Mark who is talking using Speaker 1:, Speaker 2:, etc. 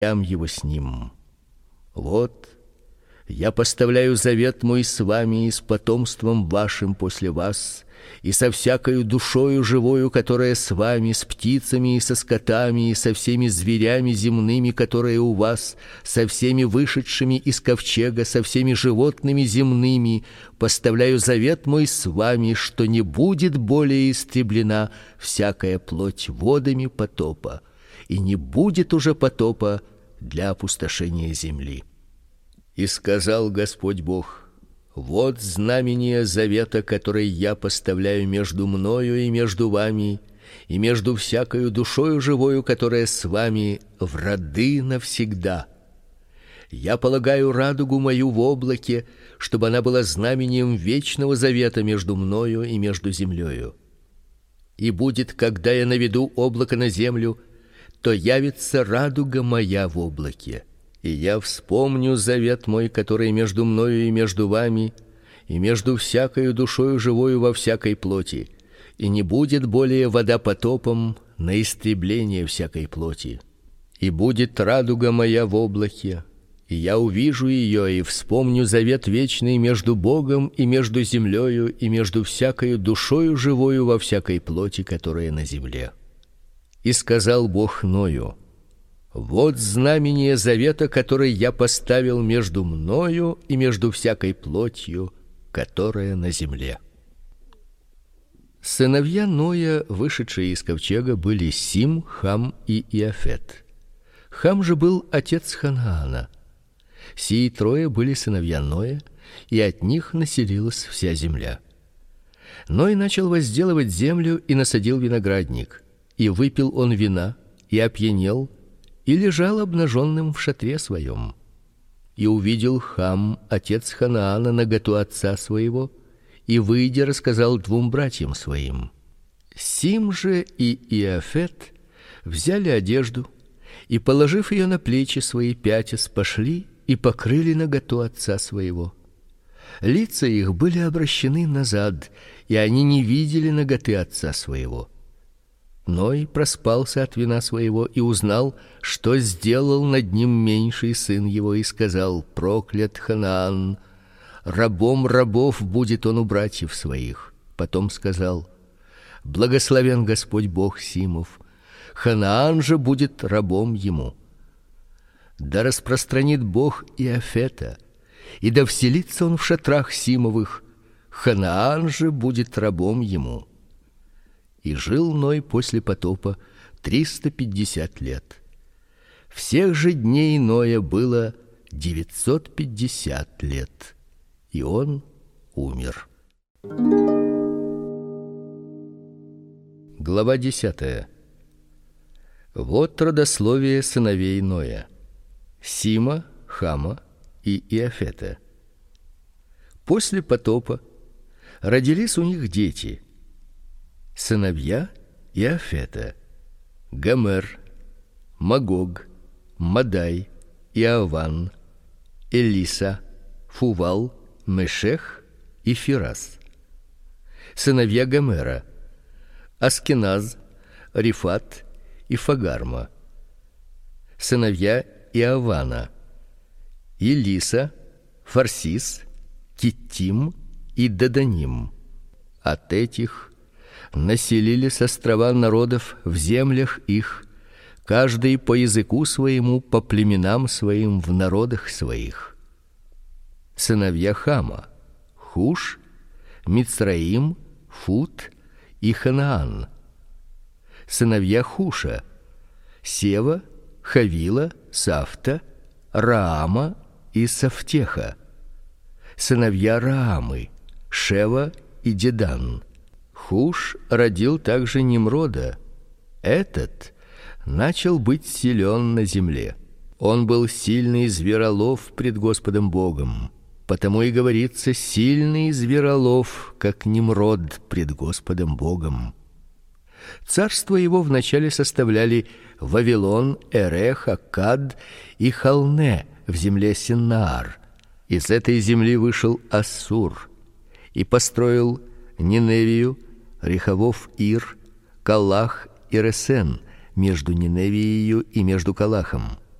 Speaker 1: его с ним. Вот я поставляю завет мой с вами и с потомством вашим после вас, и со всякою душою живою, которая с вами, с птицами и со скотами и со всеми зверями земными, которые у вас, со всеми вышедшими из ковчега, со всеми животными земными, поставляю завет мой с вами, что не будет более истреблена всякая плоть водами потопа, и не будет уже потопа для опустошения земли. И сказал Господь Бог: вот знамение завета, который я поставляю между мною и между вами, и между всякою душою живою, которая с вами в роды навсегда. Я полагаю радугу мою в облаке, чтобы она была знамением вечного завета между мною и между землею. И будет, когда я наведу облако на землю, то явится радуга моя в облаке. И я вспомню завет мой, который между мною и между вами, и между всякою душою живою во всякой плоти, и не будет более вода потопом на истребление всякой плоти. И будет радуга моя в облаке, и я увижу ее и вспомню завет вечный между Богом и между землею и между всякою душою живою во всякой плоти, которая на земле. И сказал Бог Ною: вот знамение завета, который я поставил между мною и между всякой плотью, которая на земле. Сыновья Ноя, вышедшие из ковчега, были Сим, Хам и Иафет. Хам же был отец Ханаана. Сии трое были сыновья Ноя, и от них населилась вся земля. Ной начал возделывать землю и насадил виноградник, и выпил он вина, и опьянел, и лежал обнаженным в шатре своем. И увидел Хам, отец Ханаана, наготу отца своего, и, выйдя, рассказал двум братьям своим. Сим же и Иафет взяли одежду и, положив ее на плечи свои, пятясь, пошли и покрыли наготу отца своего. Лица их были обращены назад, и они не видели наготы отца своего. Ной проспался от вина своего и узнал, что сделал над ним меньший сын его, и сказал: проклят Ханаан, рабом рабов будет он у братьев своих. Потом сказал: благословен Господь Бог Симов, Ханаан же будет рабом ему. Да распространит Бог Иафета, и да вселится он в шатрах Симовых, Ханаан же будет рабом ему. И жил Ной после потопа 350 лет. Всех же дней Ноя было 950 лет, и он умер. Глава 10. Вот родословие сыновей Ноя: Сима, Хама и Иафета. После потопа родились у них дети. Сыновья Иафета: Гомер, Магог, Мадай, Иаван, Элиса, Фувал, Мешех и Фирас. Сыновья Гомера: Аскеназ, Рифат и Фагарма. Сыновья Иавана: Елиса, Фарсис, Киттим и Даданим. От этих населились острова народов в землях их, каждый по языку своему, по племенам своим в народах своих. Сыновья Хама: Хуш, Мицраим, Фут и Ханаан. Сыновья Хуша: Сева, Хавила, Сафта, Раама и Сафтеха. Сыновья Раамы: Шева и Дедан. Хуш родил также Нимрода. Этот начал быть силен на земле. Он был сильный зверолов пред Господом Богом. Потому и говорится: сильный зверолов, как Нимрод пред Господом Богом. Царство его вначале составляли Вавилон, Эрех, Аккад и Халне в земле Синнаар. Из этой земли вышел Ассур и построил Ниневию, Рехавов Ир, Калах и Ресен между Ниневией и между Калахом.